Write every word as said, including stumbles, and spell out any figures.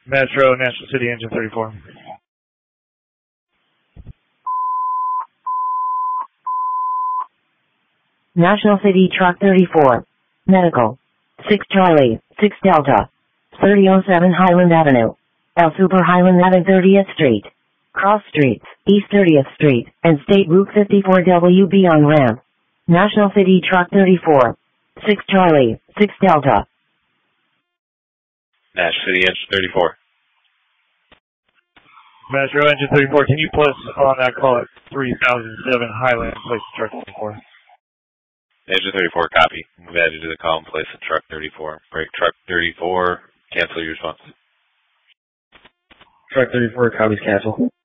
Metro, National City, engine thirty-four. National City, truck thirty-four. Medical. six Charlie, six Delta. thirty oh seven Highland Avenue. El Super Highland Avenue, thirtieth Street. Cross Streets, East thirtieth Street, and State Route fifty-four W B on ramp. National City, truck thirty-four. six Charlie, six Delta. National City, engine thirty-four. Metro, engine thirty-four, can you plus on that call at three thousand seven Highland, place truck thirty-four? Engine thirty-four, copy. Move added to the call and place in truck thirty-four. Break truck thirty-four, cancel your response. Truck thirty-four, copies cancel.